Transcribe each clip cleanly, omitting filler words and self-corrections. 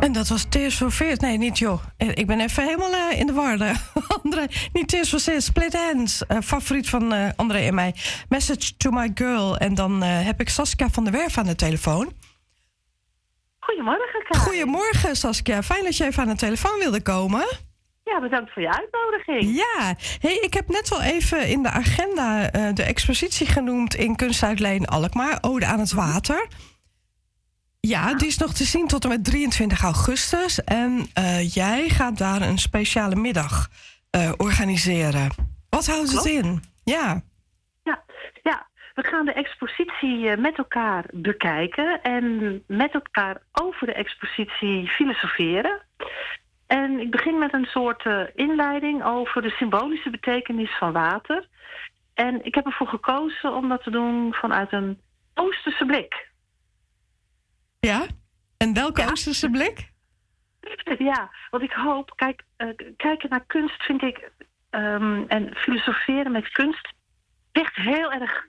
En dat was Tears for Fears. Nee, niet joh. Ik ben even helemaal in de war. André, niet Tears for Fears, Split Hands. Favoriet van André en mij. Message to my girl. En dan heb ik Saskia van der Werf aan de telefoon. Goedemorgen, Karin. Goedemorgen, Saskia. Fijn dat je even aan de telefoon wilde komen. Ja, bedankt voor je uitnodiging. Ja, hey, ik heb net al even in de agenda de expositie genoemd in Kunstuitleen Alkmaar. Ode aan het water. Ja, die is nog te zien tot en met 23 augustus. En jij gaat daar een speciale middag organiseren. Wat houdt het in? Ja, we gaan de expositie met elkaar bekijken. En met elkaar over de expositie filosoferen. En ik begin met een soort inleiding over de symbolische betekenis van water. En ik heb ervoor gekozen om dat te doen vanuit een Oosterse blik. Ja? En welke Oosterse blik? Ja, want ik hoop, kijken naar kunst vind ik, en filosoferen met kunst, ligt heel erg,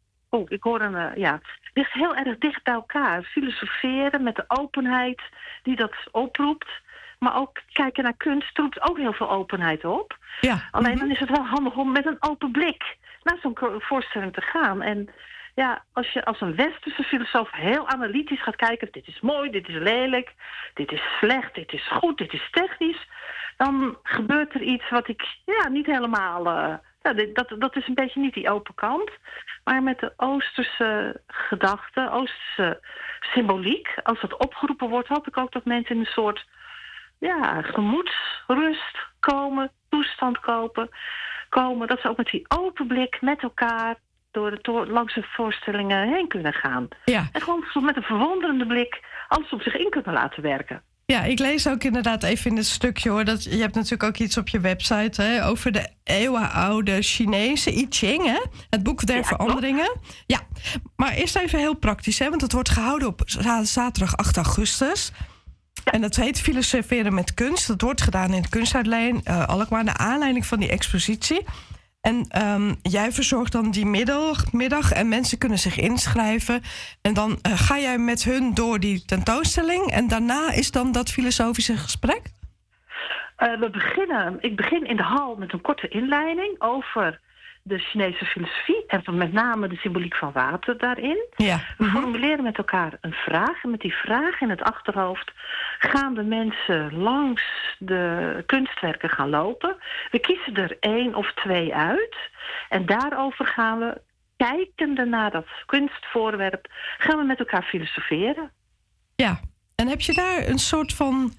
ligt heel erg dicht bij elkaar. Filosoferen met de openheid die dat oproept, maar ook kijken naar kunst roept ook heel veel openheid op. Ja. Alleen dan is het wel handig om met een open blik naar zo'n voorstelling te gaan. En ja, als je als een westerse filosoof heel analytisch gaat kijken, dit is mooi, dit is lelijk, dit is slecht, dit is goed, dit is technisch, dan gebeurt er iets wat ik niet helemaal, dat is een beetje niet die open kant. Maar met de Oosterse gedachte, Oosterse symboliek, als dat opgeroepen wordt, hoop ik ook dat mensen in een soort gemoedsrust komen, toestand komen, dat ze ook met die open blik met elkaar langs de voorstellingen heen kunnen gaan. Ja. En gewoon met een verwonderende blik alles op zich in kunnen laten werken. Ja, ik lees ook inderdaad even in het stukje hoor. Je hebt natuurlijk ook iets op je website over de eeuwenoude Chinese I Ching, hè? Het boek der veranderingen. Ja, maar eerst even heel praktisch, hè? Want het wordt gehouden op zaterdag 8 augustus. Ja. En dat heet Filosoferen met kunst. Dat wordt gedaan in het Kunstuitleen Alkmaar naar aanleiding van die expositie. En jij verzorgt dan die middag en mensen kunnen zich inschrijven. En dan ga jij met hun door die tentoonstelling. En daarna is dan dat filosofische gesprek? Ik begin in de hal met een korte inleiding over de Chinese filosofie en van met name de symboliek van water daarin. Ja. We formuleren met elkaar een vraag. En met die vraag in het achterhoofd gaan de mensen langs de kunstwerken gaan lopen. We kiezen er 1 of 2 uit. En daarover gaan we, kijkende naar dat kunstvoorwerp, gaan we met elkaar filosoferen. Ja, en heb je daar een soort van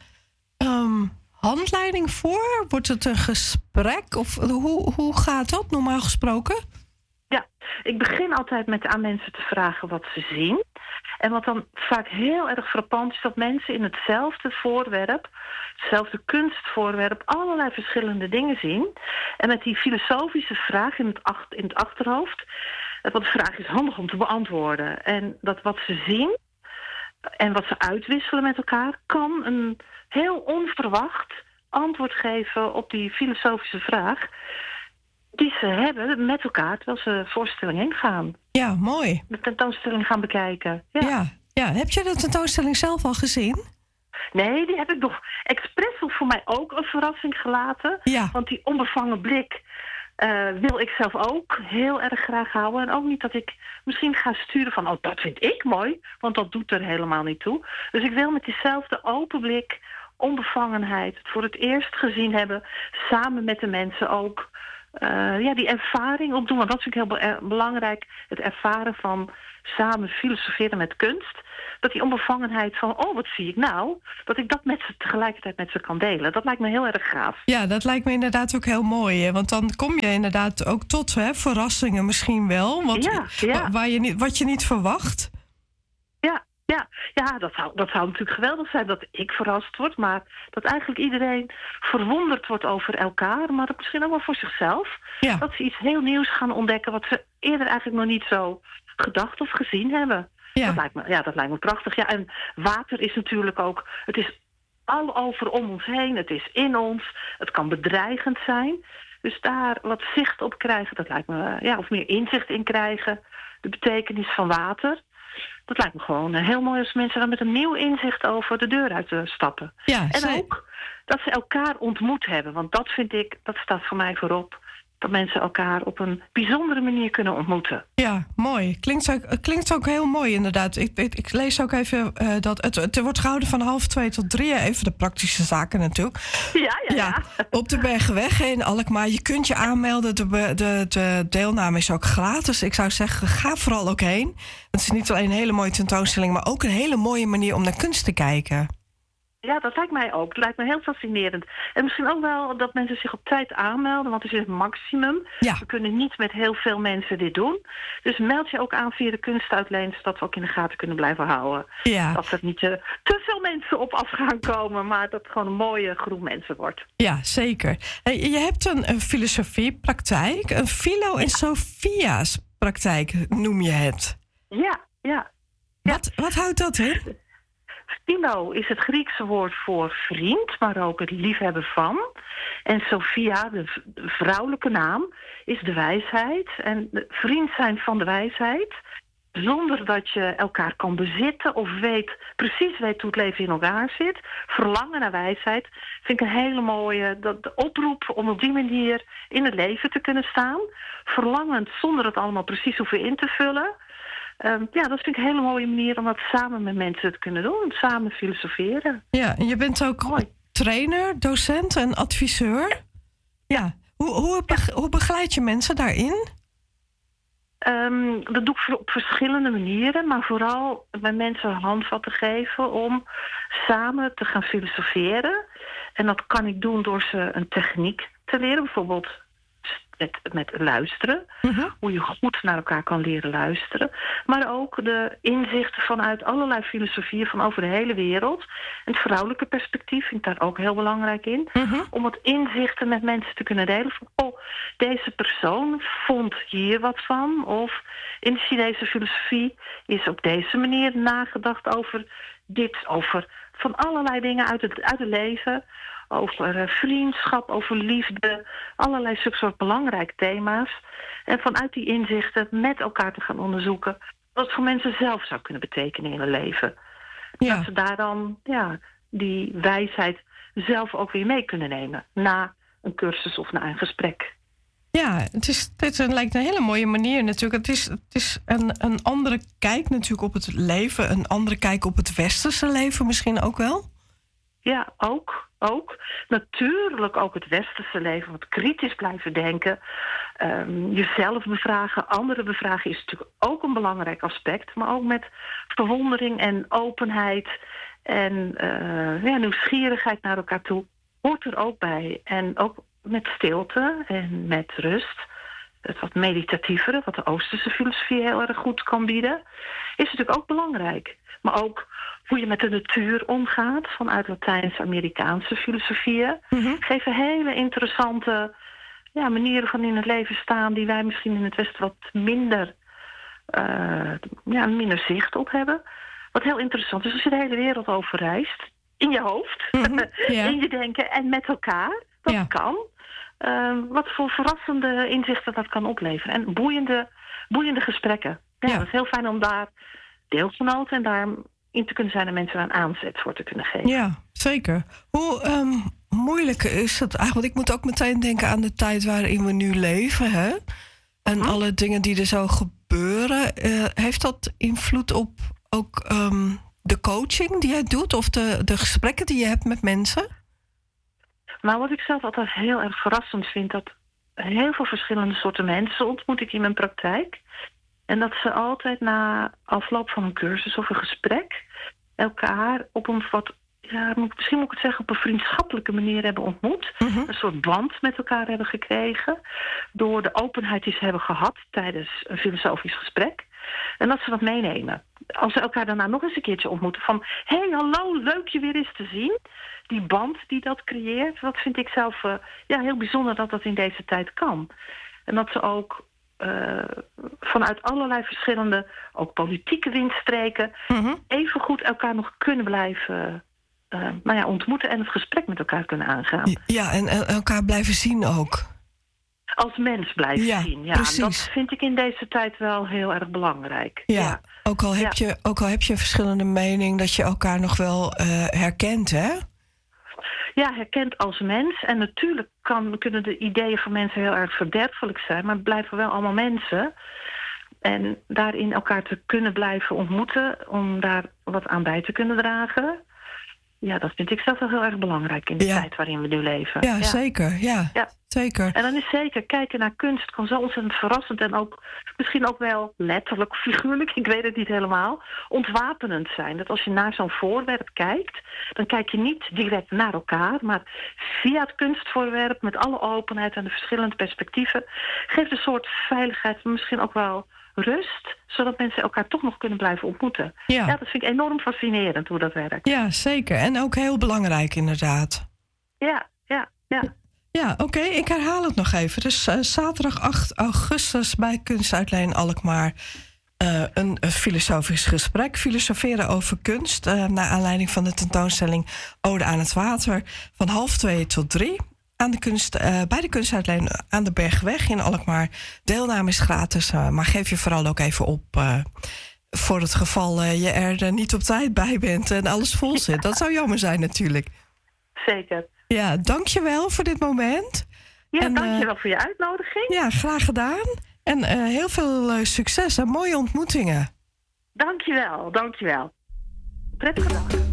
handleiding voor? Wordt het een gesprek? Of hoe gaat dat normaal gesproken? Ja, ik begin altijd met aan mensen te vragen wat ze zien. En wat dan vaak heel erg frappant is, dat mensen in hetzelfde voorwerp, hetzelfde kunstvoorwerp, allerlei verschillende dingen zien. En met die filosofische vraag in het achterhoofd, want de vraag is handig om te beantwoorden. En dat wat ze zien en wat ze uitwisselen met elkaar, kan een heel onverwacht antwoord geven op die filosofische vraag die ze hebben met elkaar terwijl ze de voorstelling heen gaan. Ja, mooi. De tentoonstelling gaan bekijken. Ja. Heb je de tentoonstelling zelf al gezien? Nee, die heb ik nog expres voor mij ook een verrassing gelaten. Ja. Want die onbevangen blik wil ik zelf ook heel erg graag houden. En ook niet dat ik misschien ga sturen van, dat vind ik mooi, want dat doet er helemaal niet toe. Dus ik wil met diezelfde open blik, onbevangenheid, het voor het eerst gezien hebben, samen met de mensen ook die ervaring opdoen. Want dat vind ik heel belangrijk, het ervaren van samen filosoferen met kunst. Dat die onbevangenheid van, wat zie ik nou? Dat ik dat tegelijkertijd met ze kan delen. Dat lijkt me heel erg gaaf. Ja, dat lijkt me inderdaad ook heel mooi. Hè? Want dan kom je inderdaad ook tot verrassingen misschien wel. Wat je niet verwacht. Ja, dat zou natuurlijk geweldig zijn dat ik verrast word. Maar dat eigenlijk iedereen verwonderd wordt over elkaar. Maar misschien ook wel voor zichzelf. Ja. Dat ze iets heel nieuws gaan ontdekken wat ze eerder eigenlijk nog niet zo gedacht of gezien hebben. Ja. Dat lijkt me prachtig. Ja, en water is natuurlijk ook, het is al over om ons heen. Het is in ons. Het kan bedreigend zijn. Dus daar wat zicht op krijgen, dat lijkt me, of meer inzicht in krijgen. De betekenis van water. dat lijkt me gewoon heel mooi als mensen dan met een nieuw inzicht over de deur uit stappen. Ja, en ook dat ze elkaar ontmoet hebben. Want dat vind ik, dat staat voor mij voorop. Dat mensen elkaar op een bijzondere manier kunnen ontmoeten. Ja, mooi. Klinkt ook heel mooi, inderdaad. Ik lees ook even dat het wordt gehouden van 12:30 tot 3. Even de praktische zaken natuurlijk. Ja. Op de Bergenweg in Alkmaar. Je kunt je aanmelden. De deelname is ook gratis. Ik zou zeggen, ga vooral ook heen. Het is niet alleen een hele mooie tentoonstelling, maar ook een hele mooie manier om naar kunst te kijken. Ja, dat lijkt mij ook. Het lijkt me heel fascinerend. En misschien ook wel dat mensen zich op tijd aanmelden, want het is het maximum. Ja. We kunnen niet met heel veel mensen dit doen. Dus meld je ook aan via de kunstuitleen, zodat we ook in de gaten kunnen blijven houden. Ja. Dat er niet te veel mensen op af gaan komen, maar dat het gewoon een mooie groep mensen wordt. Ja, zeker. Je hebt een filosofiepraktijk, een Philo en Sophia's praktijk noem je het. Ja. Wat houdt dat in? Philo is het Griekse woord voor vriend, maar ook het liefhebben van. En Sophia, de vrouwelijke naam, is de wijsheid. En de vriend zijn van de wijsheid, zonder dat je elkaar kan bezitten of precies weet hoe het leven in elkaar zit. Verlangen naar wijsheid vind ik een hele mooie de oproep om op die manier in het leven te kunnen staan. Verlangend zonder het allemaal precies hoeven in te vullen. Dat vind ik een hele mooie manier om dat samen met mensen te kunnen doen. Samen filosoferen. Ja, en je bent ook trainer, docent en adviseur. Ja. Hoe begeleid je mensen daarin? Dat doe ik op verschillende manieren. Maar vooral bij mensen handvatten geven om samen te gaan filosoferen. En dat kan ik doen door ze een techniek te leren. Bijvoorbeeld met luisteren. Hoe je goed naar elkaar kan leren luisteren. Maar ook de inzichten vanuit allerlei filosofieën van over de hele wereld. En het vrouwelijke perspectief vind ik daar ook heel belangrijk in. Om het inzichten met mensen te kunnen delen. Van, deze persoon vond hier wat van. Of in de Chinese filosofie is op deze manier nagedacht over dit. Over van allerlei dingen uit het leven. Over vriendschap, over liefde, allerlei soort belangrijke thema's. En vanuit die inzichten met elkaar te gaan onderzoeken wat het voor mensen zelf zou kunnen betekenen in hun leven. Ja. Dat ze daar dan die wijsheid zelf ook weer mee kunnen nemen na een cursus of na een gesprek. Ja, dit lijkt een hele mooie manier natuurlijk. Het is een andere kijk natuurlijk op het leven, een andere kijk op het westerse leven misschien ook wel. Ja, ook. Natuurlijk ook het westerse leven, wat kritisch blijven denken. Jezelf bevragen, anderen bevragen is natuurlijk ook een belangrijk aspect. Maar ook met verwondering en openheid en nieuwsgierigheid naar elkaar toe hoort er ook bij. En ook met stilte en met rust. Het wat meditatievere, wat de Oosterse filosofie heel erg goed kan bieden, is natuurlijk ook belangrijk. Maar ook hoe je met de natuur omgaat vanuit Latijns-Amerikaanse filosofieën. Geven hele interessante manieren van in het leven staan die wij misschien in het Westen wat minder zicht op hebben. Wat heel interessant is als je de hele wereld over reist. In je hoofd, in je denken en met elkaar. Dat kan. Wat voor verrassende inzichten dat kan opleveren. En boeiende gesprekken. Ja, dat is heel fijn om daar deelgenoten en daar in te kunnen zijn en mensen een aanzet voor te kunnen geven. Ja, zeker. Hoe moeilijk is het eigenlijk? Want ik moet ook meteen denken aan de tijd waarin we nu leven, hè? En alle dingen die er zo gebeuren. Heeft dat invloed op ook de coaching die jij doet of de gesprekken die je hebt met mensen? Nou, wat ik zelf altijd heel erg verrassend vind, dat heel veel verschillende soorten mensen ontmoet ik in mijn praktijk. En dat ze altijd na afloop van een cursus of een gesprek elkaar op een misschien moet ik het zeggen, op een vriendschappelijke manier hebben ontmoet. Een soort band met elkaar hebben gekregen. Door de openheid die ze hebben gehad tijdens een filosofisch gesprek. En dat ze dat meenemen. Als ze elkaar daarna nog eens een keertje ontmoeten. Van, hey, hallo, leuk je weer eens te zien. Die band die dat creëert. Dat vind ik zelf heel bijzonder dat dat in deze tijd kan. En dat ze ook vanuit allerlei verschillende, ook politieke windstreken, even goed elkaar nog kunnen blijven ontmoeten en het gesprek met elkaar kunnen aangaan. Ja, en elkaar blijven zien ook. als mens blijven zien. Ja, precies. Dat vind ik in deze tijd wel heel erg belangrijk. Ja. Ook al heb je verschillende meningen, dat je elkaar nog wel herkent, hè? Ja, herkent als mens. En natuurlijk kunnen de ideeën van mensen heel erg verderfelijk zijn, maar het blijven wel allemaal mensen. En daarin elkaar te kunnen blijven ontmoeten, om daar wat aan bij te kunnen dragen. Ja, dat vind ik zelf wel heel erg belangrijk in de tijd waarin we nu leven. Ja, zeker. Ja, zeker. En dan is zeker kijken naar kunst kan zo ontzettend verrassend en ook misschien ook wel letterlijk, figuurlijk, ik weet het niet helemaal, ontwapenend zijn. Dat als je naar zo'n voorwerp kijkt, dan kijk je niet direct naar elkaar, maar via het kunstvoorwerp met alle openheid en de verschillende perspectieven geeft een soort veiligheid, misschien ook wel rust, zodat mensen elkaar toch nog kunnen blijven ontmoeten. Ja, dat vind ik enorm fascinerend hoe dat werkt. Ja, zeker. En ook heel belangrijk inderdaad. Ja, oké. Ik herhaal het nog even. Dus zaterdag 8 augustus bij Kunstuitleen Alkmaar een filosofisch gesprek. Filosoferen over kunst. Naar aanleiding van de tentoonstelling Ode aan het Water. Van 12:30 tot 3. Bij de Kunstuitleen aan de Bergweg in Alkmaar. Deelname is gratis, maar geef je vooral ook even op voor het geval je er niet op tijd bij bent en alles vol zit. Dat zou jammer zijn natuurlijk. Zeker. Ja, dankjewel voor dit moment. Ja, dankjewel voor je uitnodiging. Ja, graag gedaan. En heel veel succes en mooie ontmoetingen. Dankjewel. Prettige dag.